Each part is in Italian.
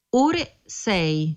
ore 6.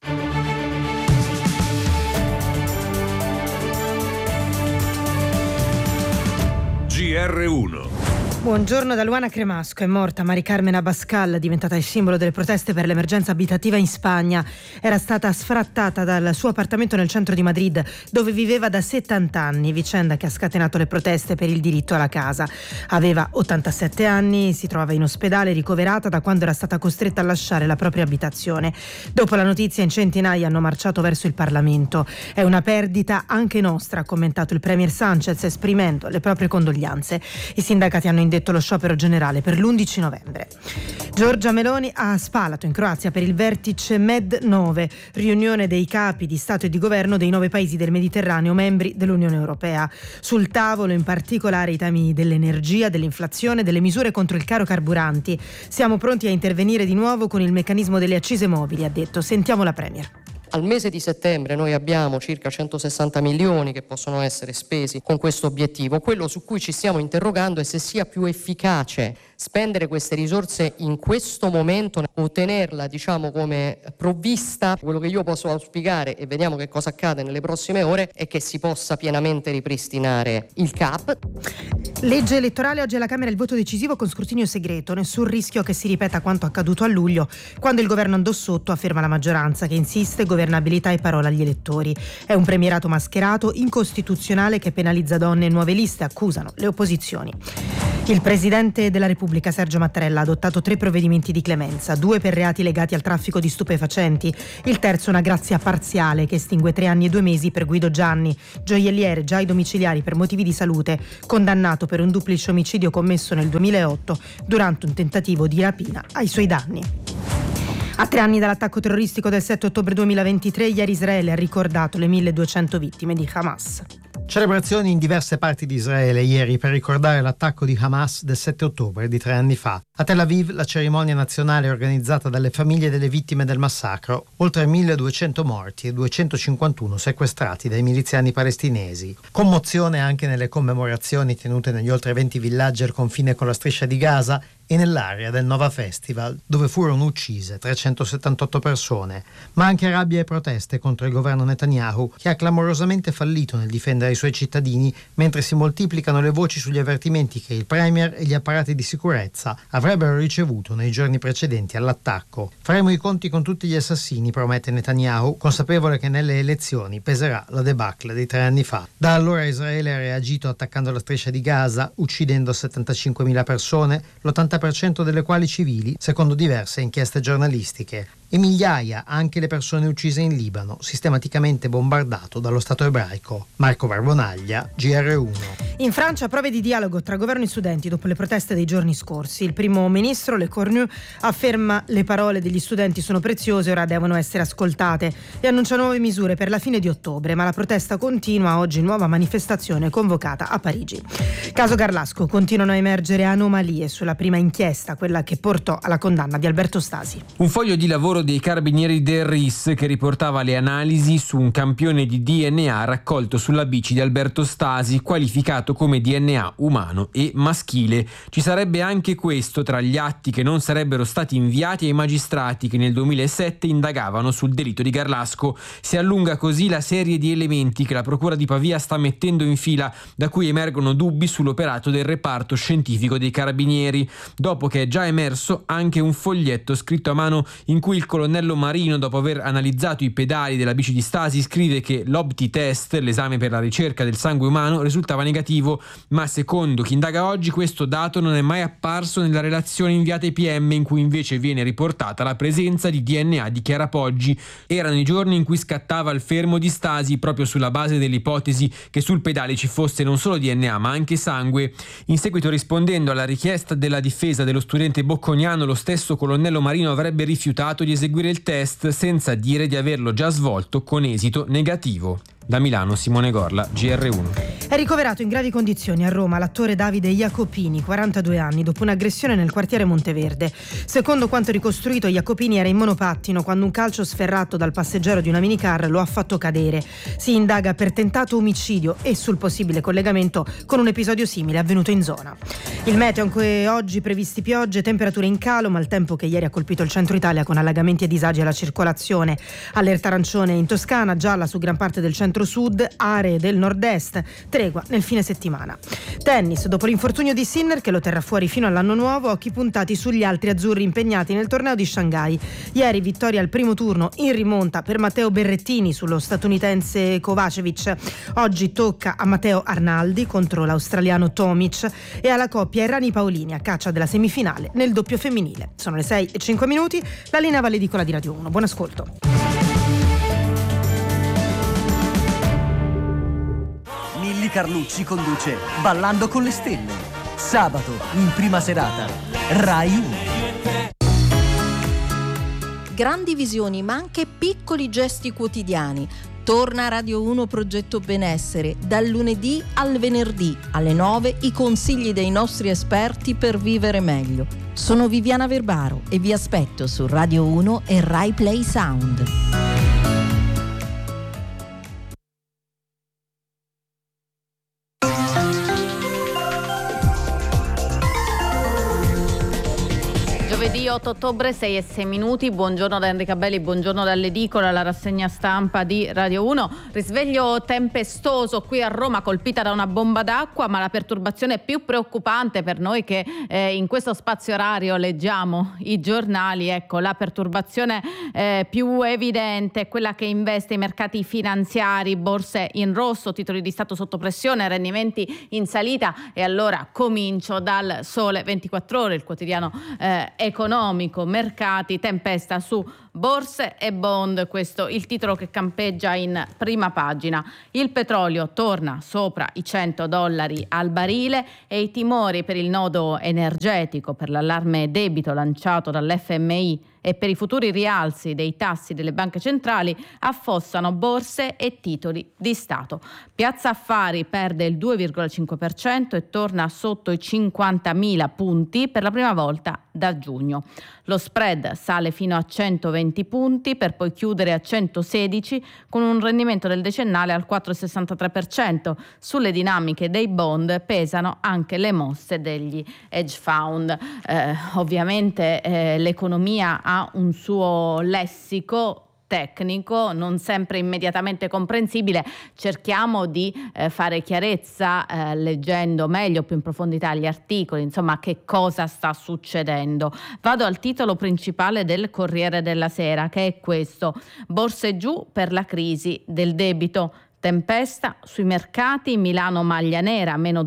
GR1. Buongiorno da Luana Cremasco. È morta Mari Carmen Abascal, diventata il simbolo delle proteste per l'emergenza abitativa in Spagna. Era stata sfrattata dal suo appartamento nel centro di Madrid, dove viveva da 70 anni, vicenda che ha scatenato le proteste per il diritto alla casa. Aveva 87 anni, si trovava in ospedale ricoverata da quando era stata costretta a lasciare la propria abitazione. Dopo la notizia in centinaia hanno marciato verso il Parlamento. È una perdita anche nostra, ha commentato il premier Sánchez, esprimendo le proprie condoglianze. I sindacati hanno indetto lo sciopero generale per l'11 novembre. Giorgia Meloni a Spalato in Croazia per il vertice Med9, riunione dei capi di Stato e di Governo dei 9 paesi del Mediterraneo membri dell'Unione Europea. Sul tavolo in particolare i temi dell'energia, dell'inflazione, delle misure contro il caro carburanti. Siamo pronti a intervenire di nuovo con il meccanismo delle accise mobili, ha detto. Sentiamo la Premier. Al mese di settembre noi abbiamo circa 160 milioni che possono essere spesi con questo obiettivo. Quello su cui ci stiamo interrogando è se sia più efficace spendere queste risorse in questo momento o tenerla, come provvista. Quello che io posso auspicare, e vediamo che cosa accade nelle prossime ore, è che si possa pienamente ripristinare il CAP. Legge elettorale, oggi alla Camera il voto decisivo con scrutinio segreto. Nessun rischio che si ripeta quanto accaduto a luglio, quando il governo andò sotto, afferma la maggioranza che insiste, governabilità e parola agli elettori. È un premierato mascherato, incostituzionale, che penalizza donne e nuove liste, accusano le opposizioni. Il Presidente della Repubblica Sergio Mattarella ha adottato 3 provvedimenti di clemenza, 2 per reati legati al traffico di stupefacenti, il terzo una grazia parziale che estingue 3 anni e 2 mesi per Guido Gianni, gioielliere già ai domiciliari per motivi di salute, condannato per un duplice omicidio commesso nel 2008 durante un tentativo di rapina ai suoi danni. A 3 anni dall'attacco terroristico del 7 ottobre 2023, ieri Israele ha ricordato le 1200 vittime di Hamas. Celebrazioni in diverse parti di Israele ieri per ricordare l'attacco di Hamas del 7 ottobre di 3 anni fa. A Tel Aviv la cerimonia nazionale organizzata dalle famiglie delle vittime del massacro, oltre 1200 morti e 251 sequestrati dai miliziani palestinesi. Commozione anche nelle commemorazioni tenute negli oltre 20 villaggi al confine con la striscia di Gaza e nell'area del Nova Festival, dove furono uccise 378 persone, ma anche rabbia e proteste contro il governo Netanyahu, che ha clamorosamente fallito nel difendere i suoi cittadini, mentre si moltiplicano le voci sugli avvertimenti che il premier e gli apparati di sicurezza avrebbero ricevuto nei giorni precedenti all'attacco. Faremo i conti con tutti gli assassini, promette Netanyahu, consapevole che nelle elezioni peserà la debacle dei 3 anni fa. Da allora Israele ha reagito attaccando la striscia di Gaza, uccidendo 75.000 persone, l'80% delle quali civili, secondo diverse inchieste giornalistiche, e migliaia anche le persone uccise in Libano, sistematicamente bombardato dallo Stato ebraico. Marco Barbonaglia, GR1. In Francia prove di dialogo tra governo e studenti dopo le proteste dei giorni scorsi. Il primo ministro Le Cornu afferma le parole degli studenti sono preziose, ora devono essere ascoltate, e annuncia nuove misure per la fine di ottobre, ma la protesta continua. Oggi nuova manifestazione convocata a Parigi. Caso Garlasco, continuano a emergere anomalie sulla prima inchiesta, quella che portò alla condanna di Alberto Stasi. Un foglio di lavoro dei carabinieri del RIS che riportava le analisi su un campione di DNA raccolto sulla bici di Alberto Stasi, qualificato come DNA umano e maschile. Ci sarebbe anche questo tra gli atti che non sarebbero stati inviati ai magistrati che nel 2007 indagavano sul delitto di Garlasco. Si allunga così la serie di elementi che la Procura di Pavia sta mettendo in fila, da cui emergono dubbi sull'operato del reparto scientifico dei carabinieri, dopo che è già emerso anche un foglietto scritto a mano in cui il colonnello Marino, dopo aver analizzato i pedali della bici di Stasi, scrive che l'Opti-test, l'esame per la ricerca del sangue umano, risultava negativo, ma secondo chi indaga oggi questo dato non è mai apparso nella relazione inviata ai PM, in cui invece viene riportata la presenza di DNA di Chiara Poggi. Erano i giorni in cui scattava il fermo di Stasi proprio sulla base dell'ipotesi che sul pedale ci fosse non solo DNA ma anche sangue. In seguito, rispondendo alla richiesta della difesa dello studente bocconiano, lo stesso colonnello Marino avrebbe rifiutato di eseguire il test senza dire di averlo già svolto con esito negativo. Da Milano Simone Gorla, GR1. È ricoverato in gravi condizioni a Roma l'attore Davide Jacopini, 42 anni, dopo un'aggressione nel quartiere Monteverde. Secondo quanto ricostruito, Jacopini era in monopattino quando un calcio sferrato dal passeggero di una minicar lo ha fatto cadere. Si indaga per tentato omicidio e sul possibile collegamento con un episodio simile avvenuto in zona. Il meteo, anche oggi previsti piogge, temperature in calo, maltempo che ieri ha colpito il centro Italia con allagamenti e disagi alla circolazione. Allerta arancione in Toscana, gialla su gran parte del centro-sud, aree del nord-est, tregua nel fine settimana. Tennis, dopo l'infortunio di Sinner che lo terrà fuori fino all'anno nuovo, occhi puntati sugli altri azzurri impegnati nel torneo di Shanghai. Ieri vittoria al primo turno in rimonta per Matteo Berrettini sullo statunitense Kovacevic. Oggi tocca a Matteo Arnaldi contro l'australiano Tomic e alla coppia Errani Paolini a caccia della semifinale nel doppio femminile. Sono le 6:05, la linea Valledicola di Radio 1. Buon ascolto. Milly Carlucci conduce Ballando con le stelle, sabato in prima serata, Rai 1. Grandi visioni ma anche piccoli gesti quotidiani. Torna a Radio 1 Progetto Benessere, dal lunedì al venerdì alle 9 i consigli dei nostri esperti per vivere meglio. Sono Viviana Verbaro e vi aspetto su Radio 1 e Rai Play Sound. Giovedì 8 ottobre, 6:06. Buongiorno da Enrica Belli, buongiorno dall'edicola, la rassegna stampa di Radio 1. Risveglio tempestoso qui a Roma, colpita da una bomba d'acqua, ma la perturbazione più preoccupante per noi che in questo spazio orario leggiamo i giornali, ecco, la perturbazione più evidente è quella che investe i mercati finanziari, borse in rosso, titoli di Stato sotto pressione, rendimenti in salita. E allora comincio dal Sole 24 Ore, il quotidiano economico, mercati, tempesta su borse e bond, questo il titolo che campeggia in prima pagina. Il petrolio torna sopra i $100 al barile e i timori per il nodo energetico, per l'allarme debito lanciato dall'FMI e per i futuri rialzi dei tassi delle banche centrali affossano borse e titoli di Stato. Piazza Affari perde il 2,5% e torna sotto i 50.000 punti per la prima volta da giugno. Lo spread sale fino a 120 punti per poi chiudere a 116 con un rendimento del decennale al 4,63%. Sulle dinamiche dei bond pesano anche le mosse degli hedge fund. Ovviamente l'economia ha un suo lessico tecnico, non sempre immediatamente comprensibile. Cerchiamo di fare chiarezza leggendo meglio, più in profondità gli articoli, insomma, che cosa sta succedendo. Vado al titolo principale del Corriere della Sera, che è questo: borse giù per la crisi del debito. Tempesta sui mercati, Milano maglia nera, meno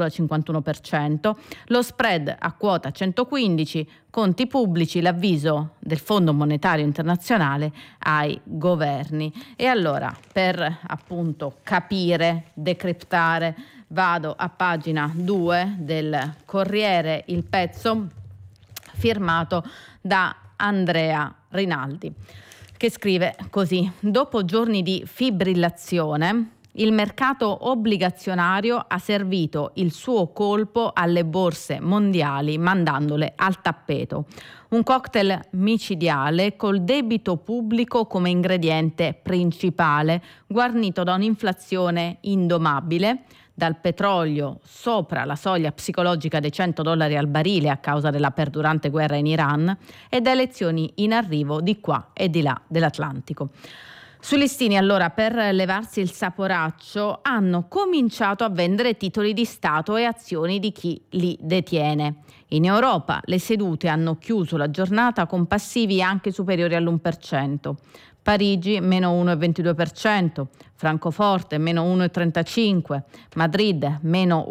2,51%, lo spread a quota 115, conti pubblici, l'avviso del Fondo Monetario Internazionale ai governi. E allora, per appunto capire, decriptare, vado a pagina 2 del Corriere, il pezzo firmato da Andrea Rinaldi, che scrive così: dopo giorni di fibrillazione, il mercato obbligazionario ha servito il suo colpo alle borse mondiali mandandole al tappeto. Un cocktail micidiale col debito pubblico come ingrediente principale, guarnito da un'inflazione indomabile, dal petrolio sopra la soglia psicologica dei $100 al barile a causa della perdurante guerra in Iran e da elezioni in arrivo di qua e di là dell'Atlantico. Sui listini allora, per levarsi il saporaccio, hanno cominciato a vendere titoli di Stato e azioni di chi li detiene. In Europa le sedute hanno chiuso la giornata con passivi anche superiori all'1%. Parigi meno 1,22%, Francoforte meno 1,35%, Madrid meno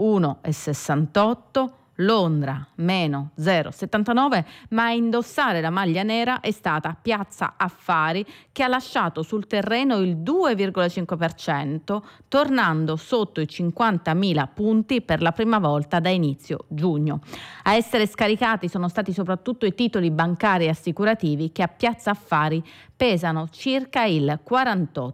1,68%, Londra meno 0,79%, ma a indossare la maglia nera è stata Piazza Affari, che ha lasciato sul terreno il 2,5%, tornando sotto i 50.000 punti per la prima volta da inizio giugno. A essere scaricati sono stati soprattutto i titoli bancari e assicurativi, che a Piazza Affari pesano circa il 48%.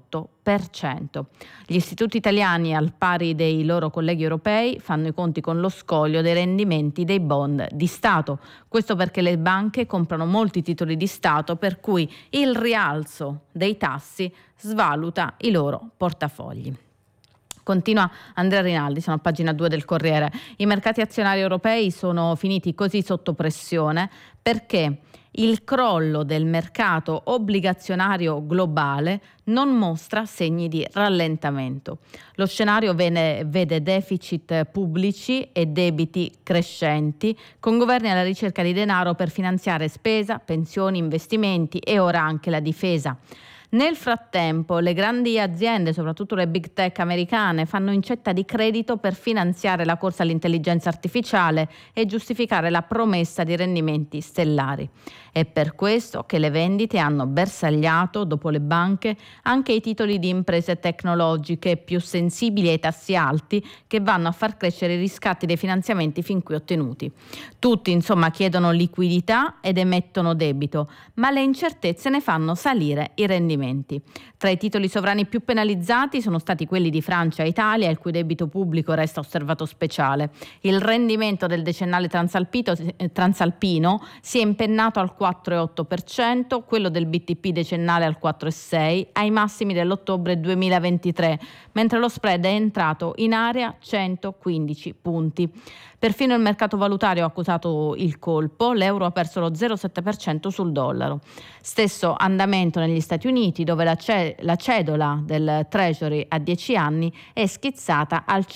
Gli istituti italiani, al pari dei loro colleghi europei, fanno i conti con lo scoglio dei rendimenti dei bond di Stato. Questo perché le banche comprano molti titoli di Stato, per cui il rialzo dei tassi svaluta i loro portafogli. Continua Andrea Rinaldi, sono a pagina 2 del Corriere. I mercati azionari europei sono finiti così sotto pressione perché il crollo del mercato obbligazionario globale non mostra segni di rallentamento. Lo scenario vede deficit pubblici e debiti crescenti, con governi alla ricerca di denaro per finanziare spesa, pensioni, investimenti e ora anche la difesa. Nel frattempo le grandi aziende, soprattutto le big tech americane, fanno incetta di credito per finanziare la corsa all'intelligenza artificiale e giustificare la promessa di rendimenti stellari. È per questo che le vendite hanno bersagliato, dopo le banche, anche i titoli di imprese tecnologiche più sensibili ai tassi alti, che vanno a far crescere i riscatti dei finanziamenti fin qui ottenuti. Tutti, insomma, chiedono liquidità ed emettono debito, ma le incertezze ne fanno salire i rendimenti. Tra i titoli sovrani più penalizzati sono stati quelli di Francia e Italia, il cui debito pubblico resta osservato speciale. Il rendimento del decennale transalpino si è impennato al 4,8%, quello del BTP decennale al 4,6%, ai massimi dell'ottobre 2023, mentre lo spread è entrato in area 115 punti. Perfino il mercato valutario ha accusato il colpo, l'euro ha perso lo 0,7% sul dollaro. Stesso andamento negli Stati Uniti, dove la cedola del Treasury a 10 anni è schizzata al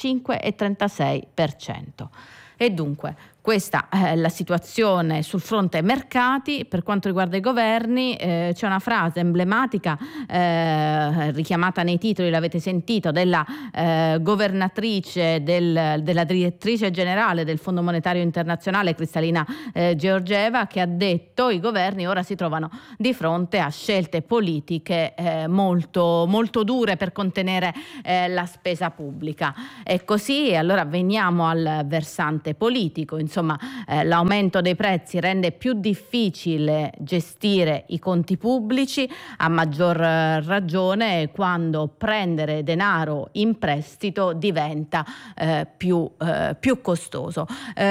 5,36%. E dunque questa è la situazione sul fronte mercati. Per quanto riguarda i governi, c'è una frase emblematica richiamata nei titoli, l'avete sentito, della governatrice, della direttrice generale del Fondo Monetario Internazionale, Kristalina Georgieva, che ha detto: i governi ora si trovano di fronte a scelte politiche molto, molto dure per contenere la spesa pubblica. È così, e allora veniamo al versante politico. Insomma, l'aumento dei prezzi rende più difficile gestire i conti pubblici, a maggior ragione quando prendere denaro in prestito diventa più costoso.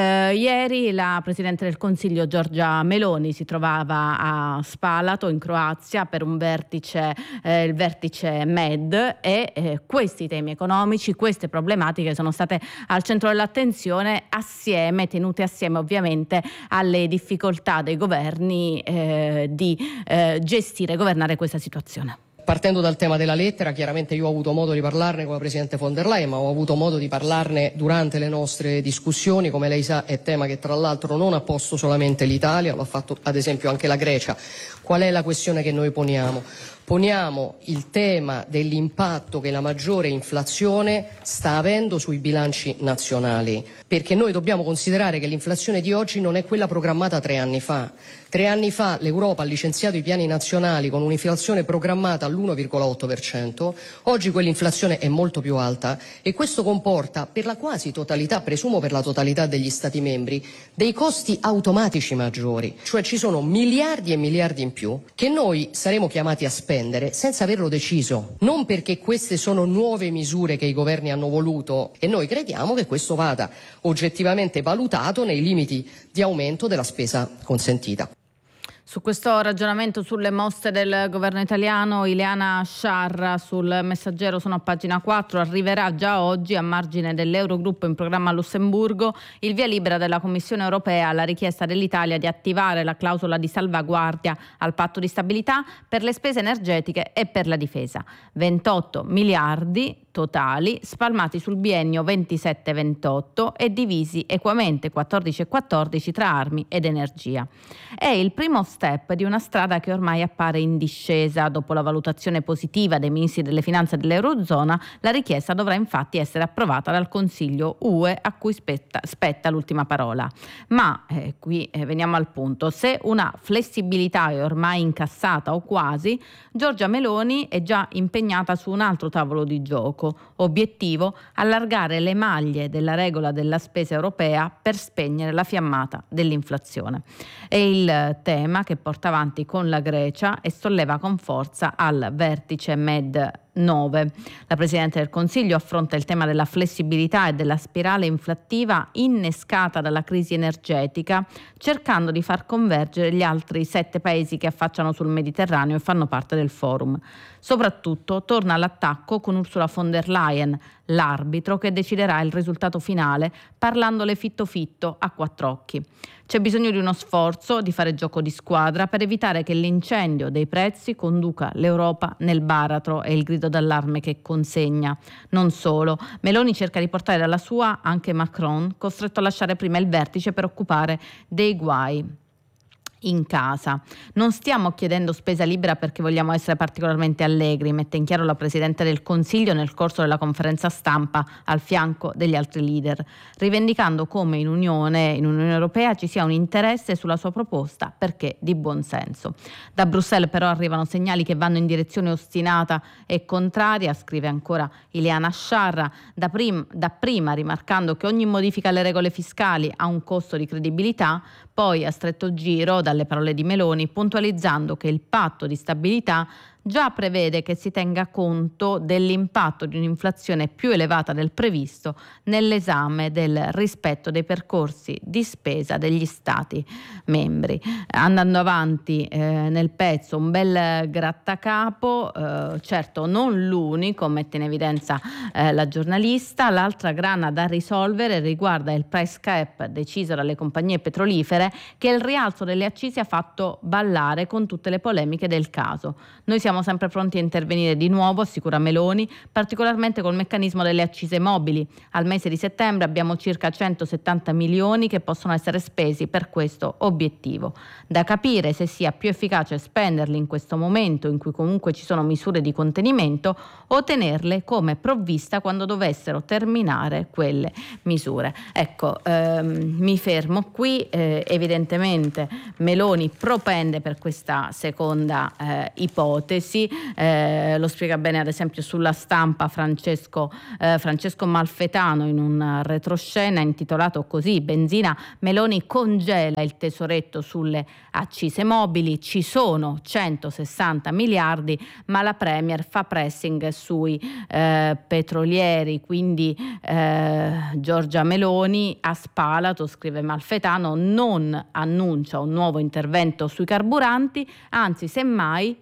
Ieri la Presidente del Consiglio Giorgia Meloni si trovava a Spalato in Croazia per un vertice, il vertice MED, e questi temi economici, queste problematiche sono state al centro dell'attenzione, tenute assieme ovviamente alle difficoltà dei governi di governare questa situazione. Partendo dal tema della lettera, chiaramente io ho avuto modo di parlarne con la Presidente von der Leyen, ma ho avuto modo di parlarne durante le nostre discussioni. Come lei sa, è tema che tra l'altro non ha posto solamente l'Italia, lo ha fatto ad esempio anche la Grecia. Qual è la questione che noi poniamo? Poniamo il tema dell'impatto che la maggiore inflazione sta avendo sui bilanci nazionali, perché noi dobbiamo considerare che l'inflazione di oggi non è quella programmata 3 anni fa. 3 anni fa l'Europa ha licenziato i piani nazionali con un'inflazione programmata all'1,8%, oggi quell'inflazione è molto più alta e questo comporta per la quasi totalità, presumo per la totalità degli Stati membri, dei costi automatici maggiori, cioè ci sono miliardi e miliardi in più che noi saremo chiamati a spendere senza averlo deciso, non perché queste sono nuove misure che i governi hanno voluto, e noi crediamo che questo vada oggettivamente valutato nei limiti di aumento della spesa consentita. Su questo ragionamento sulle mosse del governo italiano, Ileana Sciarra sul Messaggero, sono a pagina 4. Arriverà già oggi, a margine dell'Eurogruppo in programma a Lussemburgo, il via libera della Commissione europea alla richiesta dell'Italia di attivare la clausola di salvaguardia al patto di stabilità per le spese energetiche e per la difesa. 28 miliardi totali spalmati sul biennio 27-28 e divisi equamente 14-14 tra armi ed energia. È il primo step di una strada che ormai appare in discesa. Dopo la valutazione positiva dei ministri delle finanze dell'Eurozona, la richiesta dovrà infatti essere approvata dal Consiglio UE, a cui spetta l'ultima parola. Ma qui veniamo al punto: se una flessibilità è ormai incassata o quasi, Giorgia Meloni è già impegnata su un altro tavolo di gioco. Obiettivo: allargare le maglie della regola della spesa europea per spegnere la fiammata dell'inflazione. È il tema che porta avanti con la Grecia e solleva con forza al vertice MED 9. La Presidente del Consiglio affronta il tema della flessibilità e della spirale inflattiva innescata dalla crisi energetica, cercando di far convergere gli altri 7 paesi che affacciano sul Mediterraneo e fanno parte del forum. Soprattutto torna all'attacco con Ursula von der Leyen, l'arbitro che deciderà il risultato finale, parlandole fitto fitto a 4 occhi. C'è bisogno di uno sforzo, di fare gioco di squadra per evitare che l'incendio dei prezzi conduca l'Europa nel baratro, è il grido d'allarme che consegna. Non solo, Meloni cerca di portare dalla sua anche Macron, costretto a lasciare prima il vertice per occupare dei guai in casa. Non stiamo chiedendo spesa libera perché vogliamo essere particolarmente allegri, mette in chiaro la Presidente del Consiglio nel corso della conferenza stampa al fianco degli altri leader, rivendicando come in Unione Europea ci sia un interesse sulla sua proposta perché di buon senso. Da Bruxelles però arrivano segnali che vanno in direzione ostinata e contraria, scrive ancora Ileana Sciarra, dapprima rimarcando che ogni modifica alle regole fiscali ha un costo di credibilità, poi a stretto giro dalle parole di Meloni, puntualizzando che il patto di stabilità già prevede che si tenga conto dell'impatto di un'inflazione più elevata del previsto nell'esame del rispetto dei percorsi di spesa degli Stati membri. Andando avanti nel pezzo, un bel grattacapo, certo non l'unico, mette in evidenza la giornalista. L'altra grana da risolvere riguarda il price cap deciso dalle compagnie petrolifere, che il rialzo delle accise ha fatto ballare con tutte le polemiche del caso. Noi siamo sempre pronti a intervenire di nuovo, assicura Meloni, particolarmente col meccanismo delle accise mobili. Al mese di settembre abbiamo circa 170 milioni che possono essere spesi per questo obiettivo. Da capire se sia più efficace spenderli in questo momento in cui comunque ci sono misure di contenimento o tenerle come provvista quando dovessero terminare quelle misure. Ecco, mi fermo qui. Evidentemente Meloni propende per questa seconda ipotesi. Lo spiega bene ad esempio sulla Stampa Francesco Malfetano in un retroscena intitolato così: benzina, Meloni congela il tesoretto sulle accise mobili, ci sono 160 miliardi ma la Premier fa pressing sui petrolieri, quindi Giorgia Meloni a Spalato, scrive Malfetano, non annuncia un nuovo intervento sui carburanti, anzi semmai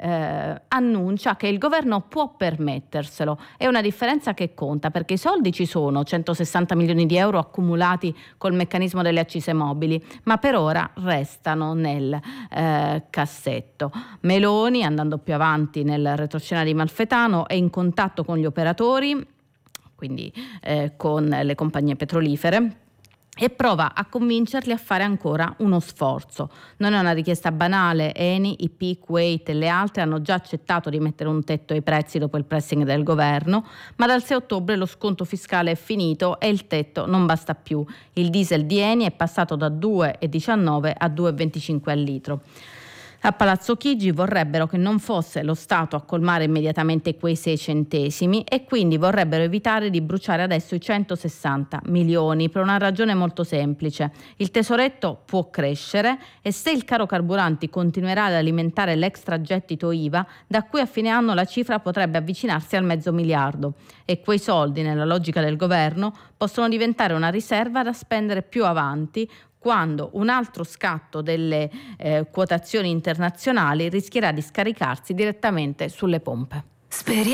annuncia che il governo può permetterselo. È una differenza che conta, perché i soldi ci sono, 160 milioni di euro accumulati col meccanismo delle accise mobili, ma per ora restano nel cassetto. Meloni, andando più avanti nel retroscena di Malfetano, è in contatto con gli operatori, quindi con le compagnie petrolifere, e prova a convincerli a fare ancora uno sforzo. Non è una richiesta banale, Eni, IP, Kuwait e le altre hanno già accettato di mettere un tetto ai prezzi dopo il pressing del governo, ma dal 6 ottobre lo sconto fiscale è finito e il tetto non basta più. Il diesel di Eni è passato da 2,19 a 2,25 al litro. A Palazzo Chigi vorrebbero che non fosse lo Stato a colmare immediatamente quei 6 centesimi e quindi vorrebbero evitare di bruciare adesso i 160 milioni per una ragione molto semplice. Il tesoretto può crescere e se il caro carburanti continuerà ad alimentare l'extragettito IVA, da qui a fine anno la cifra potrebbe avvicinarsi al $500 miliardi e quei soldi, nella logica del governo, possono diventare una riserva da spendere più avanti, quando un altro scatto delle quotazioni internazionali rischierà di scaricarsi direttamente sulle pompe.